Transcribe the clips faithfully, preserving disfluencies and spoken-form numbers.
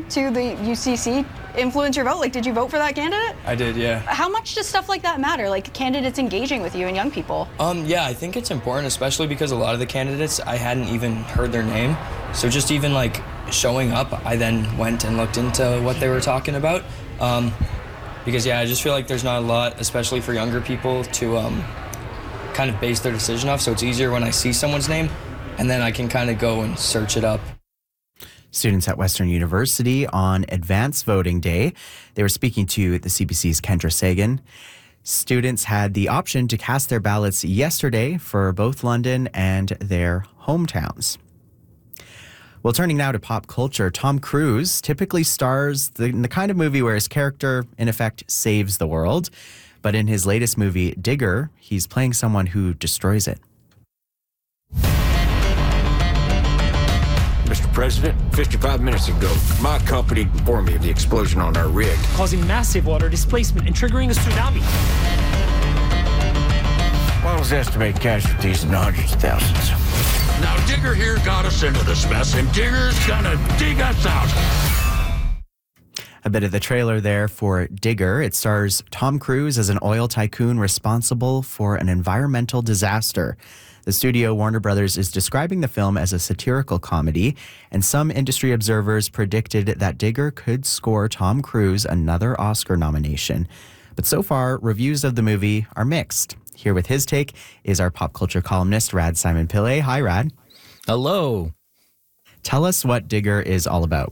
to the U C C influence your vote? Like, did you vote for that candidate? I did, yeah. How much does stuff like that matter? Like, candidates engaging with you and young people? Um, yeah, I think it's important, especially because a lot of the candidates, I hadn't even heard their name. So just even, like, showing up, I then went and looked into what they were talking about. Um, because, yeah, I just feel like there's not a lot, especially for younger people, to um, kind of base their decision off. So it's easier when I see someone's name, and then I can kind of go and search it up. Students at Western University on Advanced Voting Day. They were speaking to the C B C's Kendra Sagan. Students had the option to cast their ballots yesterday for both London and their hometowns. Well, turning now to pop culture, Tom Cruise typically stars in the kind of movie where his character, in effect, saves the world. But in his latest movie, Digger, he's playing someone who destroys it. Mister President, fifty-five minutes ago, my company informed me of the explosion on our rig, causing massive water displacement and triggering a tsunami. Models estimate casualties in the hundreds of thousands. Now Digger here got us into this mess, and Digger's gonna dig us out. A bit of the trailer there for Digger. It stars Tom Cruise as an oil tycoon responsible for an environmental disaster. The studio, Warner Brothers, is describing the film as a satirical comedy, and some industry observers predicted that Digger could score Tom Cruise another Oscar nomination. But so far, reviews of the movie are mixed. Here with his take is our pop culture columnist, Rad Simon Pillay. Hi, Rad. Hello. Tell us what Digger is all about.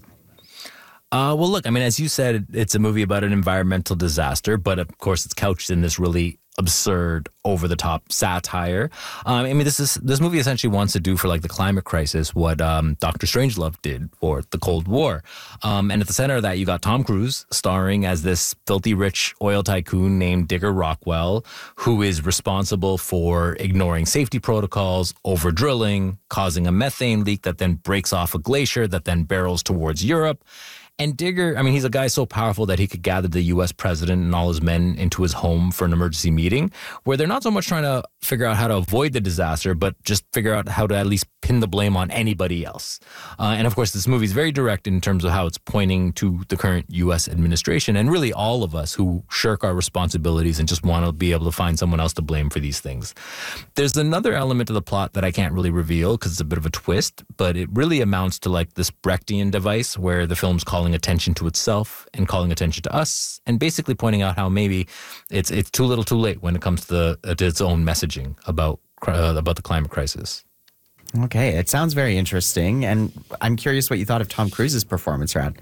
Uh, well, look, I mean, as you said, it's a movie about an environmental disaster, but of course it's couched in this really absurd, over-the-top satire. Um, I mean, this is this movie essentially wants to do for like the climate crisis what um, Doctor Strangelove did for the Cold War. Um, and at the center of that, you got Tom Cruise starring as this filthy rich oil tycoon named Digger Rockwell, who is responsible for ignoring safety protocols, over-drilling, causing a methane leak that then breaks off a glacier that then barrels towards Europe. And Digger, I mean, he's a guy so powerful that he could gather the U S president and all his men into his home for an emergency meeting where they're not so much trying to figure out how to avoid the disaster, but just figure out how to at least pin the blame on anybody else. Uh, and of course, this movie is very direct in terms of how it's pointing to the current U S administration and really all of us who shirk our responsibilities and just want to be able to find someone else to blame for these things. There's another element of the plot that I can't really reveal because it's a bit of a twist, but it really amounts to like this Brechtian device where the film's calling attention to itself and calling attention to us and basically pointing out how maybe it's it's too little too late when it comes to, the, uh, to its own messaging about uh, about the climate crisis. Okay, it sounds very interesting, and I'm curious what you thought of Tom Cruise's performance, Rad.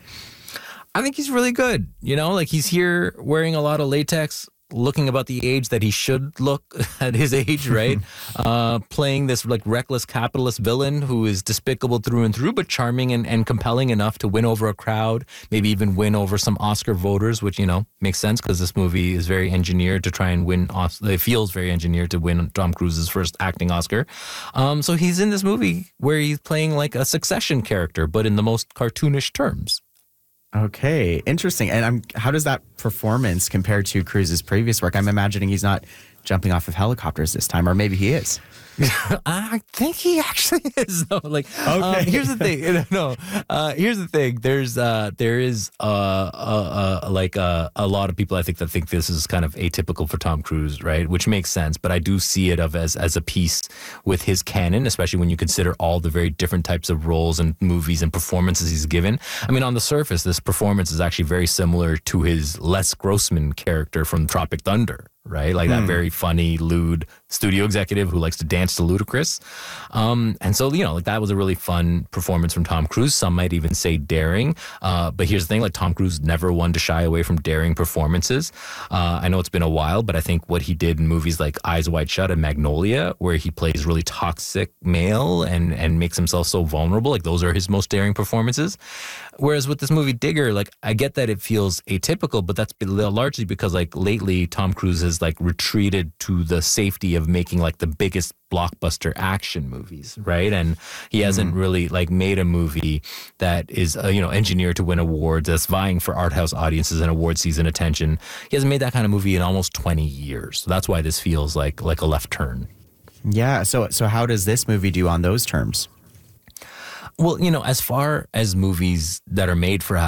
I think he's really good. You know, like he's here wearing a lot of latex, looking about the age that he should look at his age, right? uh, playing this like reckless capitalist villain who is despicable through and through, but charming and, and compelling enough to win over a crowd, maybe even win over some Oscar voters, which, you know, makes sense because this movie is very engineered to try and win. It feels very engineered to win Tom Cruise's first acting Oscar. Um, so he's in this movie where he's playing like a Succession character, but in the most cartoonish terms. Okay, interesting. And I'm, how does that performance compare to Cruise's previous work? I'm imagining he's not jumping off of helicopters this time, or maybe he is. I think he actually is. Though. Like, okay. um, here's the thing. No, uh, here's the thing. There's, uh, there is, uh, uh, uh, like, uh, a lot of people I think that think this is kind of atypical for Tom Cruise, right? Which makes sense. But I do see it of as as a piece with his canon, especially when you consider all the very different types of roles and movies and performances he's given. I mean, on the surface, this performance is actually very similar to his Les Grossman character from Tropic Thunder. Right? Like that very funny, lewd studio executive who likes to dance to Ludacris. Um, and so, you know, like that was a really fun performance from Tom Cruise. Some might even say daring. Uh, but here's the thing, like Tom Cruise never one to shy away from daring performances. Uh, I know it's been a while, but I think what he did in movies like Eyes Wide Shut and Magnolia, where he plays really toxic male and, and makes himself so vulnerable, like those are his most daring performances. Whereas with this movie Digger, like I get that it feels atypical, but that's largely because like lately Tom Cruise has like retreated to the safety of making like the biggest blockbuster action movies, right? And he hasn't mm-hmm. really like made a movie that is uh, you know engineered to win awards, that's vying for art house audiences and award season attention. He hasn't made that kind of movie in almost twenty years. So that's why this feels like like a left turn. Yeah. So so how does this movie do on those terms? Well, you know, as far as movies that are made for